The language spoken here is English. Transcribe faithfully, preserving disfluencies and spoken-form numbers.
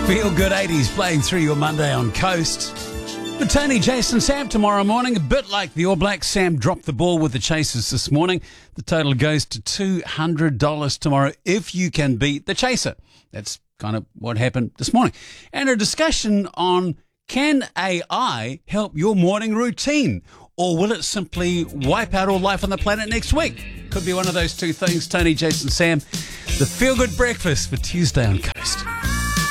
Feel Good eighties playing through your Monday on Coast. But Tony, Jason, Sam tomorrow morning, a bit like the All Blacks. Sam dropped the ball with the Chasers this morning. The total goes to two hundred dollars tomorrow if you can beat the Chaser. That's kind of what happened this morning. And a discussion on, can A I help your morning routine? Or will it simply wipe out all life on the planet next week? Could be one of those two things. Tony, Jason, Sam, the Feel Good Breakfast for Tuesday on Coast.